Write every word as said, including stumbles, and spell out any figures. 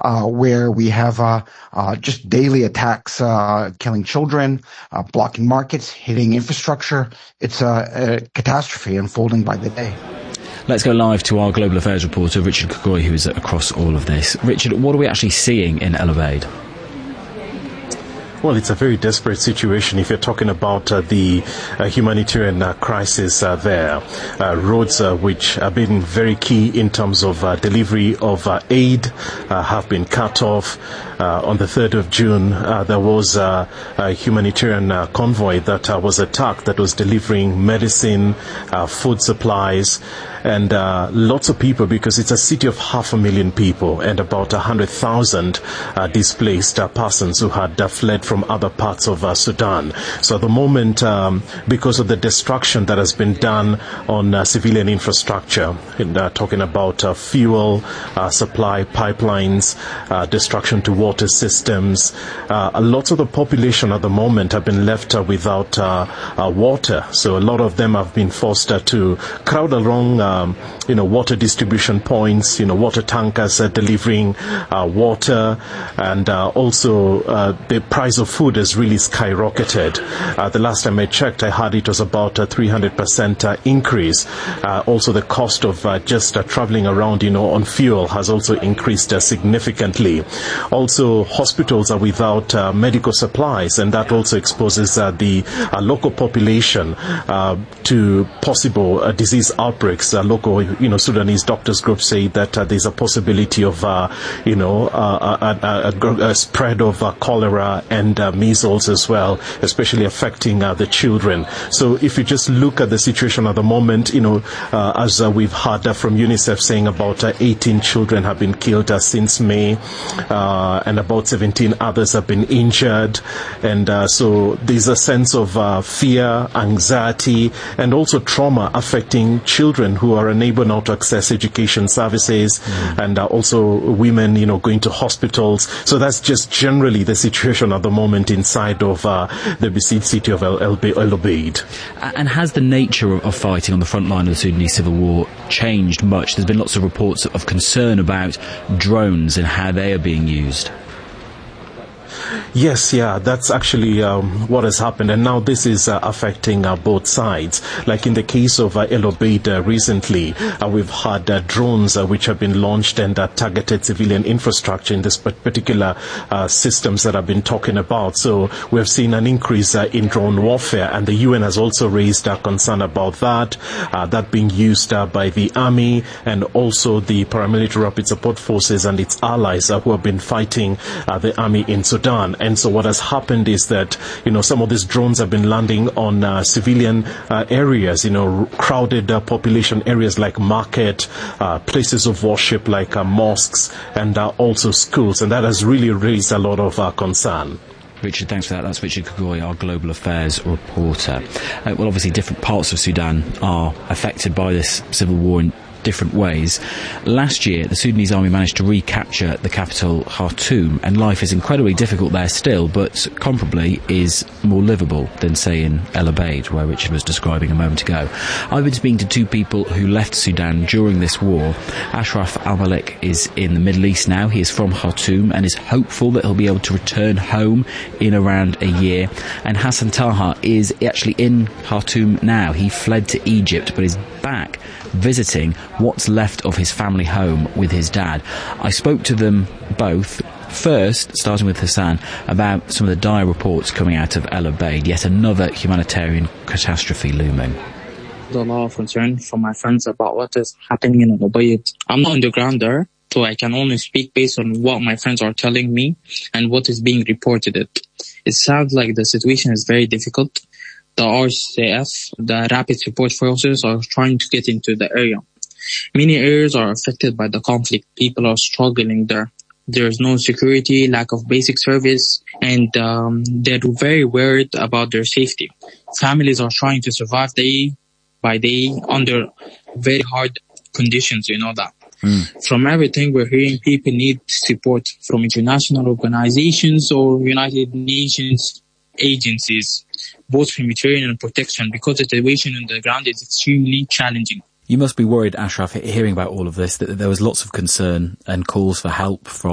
uh, where we have uh, uh, just daily attacks, uh, killing children, uh, blocking markets, hitting infrastructure. It's a, a catastrophe unfolding by the day. Let's go live to our Global Affairs reporter, Richard Kagoi, who is across all of this. Richard, what are we actually seeing in El Obeid? Well, it's a very desperate situation if you're talking about uh, the uh, humanitarian uh, crisis uh, there. Uh, roads uh, which have been very key in terms of uh, delivery of uh, aid uh, have been cut off. Uh, on the third of June, uh, there was uh, a humanitarian uh, convoy that uh, was attacked that was delivering medicine, uh, food supplies, and uh, lots of people, because it's a city of half a million people and about one hundred thousand uh, displaced uh, persons who had uh, fled from other parts of uh, Sudan. So at the moment, um, because of the destruction that has been done on uh, civilian infrastructure, and, uh, talking about uh, fuel uh, supply pipelines, uh, destruction to water systems, uh, a lot of the population at the moment have been left uh, without uh, uh, water. So a lot of them have been forced uh, to crowd along uh, Um, you know, water distribution points, you know, water tankers uh, delivering uh, water, and uh, also uh, the price of food has really skyrocketed. Uh, the last time I checked, I heard it was about a three hundred percent uh, increase. Uh, also, the cost of uh, just uh, traveling around, you know, on fuel has also increased uh, significantly. Also, hospitals are without uh, medical supplies, and that also exposes uh, the uh, local population uh, to possible uh, disease outbreaks. Uh, local, you know, Sudanese doctors groups say that uh, there's a possibility of, uh, you know, uh, a, a, a, a spread of uh, cholera and uh, measles as well, especially affecting uh, the children. So if you just look at the situation at the moment, you know, uh, as uh, we've heard uh, from UNICEF saying about uh, eighteen children have been killed uh, since May, uh, and about seventeen others have been injured. And uh, so there's a sense of uh, fear, anxiety, and also trauma affecting children who are unable now to access education services, mm. and uh, also women, you know, going to hospitals. So that's just generally the situation at the moment inside of uh, the besieged city of El, El, El Obeid. And has the nature of fighting on the front line of the Sudanese civil war changed much? There's been lots of reports of concern about drones and how they are being used. Yes, yeah, that's actually um, what has happened, and now this is uh, affecting uh, both sides. Like in the case of uh, El Obeid uh, recently, uh, we've had uh, drones uh, which have been launched and uh, targeted civilian infrastructure in this particular uh, systems that I've been talking about. So we've seen an increase uh, in drone warfare, and the U N has also raised a uh, concern about that, uh, that being used uh, by the army and also the paramilitary rapid support forces and its allies uh, who have been fighting uh, the army in Sudan. And so what has happened is that, you know, some of these drones have been landing on uh, civilian uh, areas, you know, crowded uh, population areas like market, uh, places of worship like uh, mosques, and uh, also schools. And that has really raised a lot of uh, concern. Richard, thanks for that. That's Richard Kagoi, our Global Affairs reporter. Uh, well, obviously different parts of Sudan are affected by this civil war in different ways. Last year, the Sudanese army managed to recapture the capital, Khartoum, and life is incredibly difficult there still, but comparably is more livable than, say, in El Obeid, where Richard was describing a moment ago. I've been speaking to two people who left Sudan during this war. Ashraf Al-Malik is in the Middle East now. He is from Khartoum and is hopeful that he'll be able to return home in around a year. And Hassan Taha is actually in Khartoum now. He fled to Egypt, but is back visiting what's left of his family home with his dad. I spoke to them both, first, starting with Hassan, about some of the dire reports coming out of El Obeid, yet another humanitarian catastrophe looming. There's a lot of concern from my friends about what is happening in El Obeid. I'm not on the ground there, so I can only speak based on what my friends are telling me and what is being reported. It sounds like the situation is very difficult. The R C F, the Rapid Support Forces, are trying to get into the area. Many areas are affected by the conflict. People are struggling there. There's no security, lack of basic service, and um, they're very worried about their safety. Families are trying to survive day by day under very hard conditions, you know that. Mm. From everything we're hearing, people need support from international organizations or United Nations agencies, both for humanitarian and protection, because the situation on the ground is extremely challenging. You must be worried, Ashraf, hearing about all of this, that there was lots of concern and calls for help from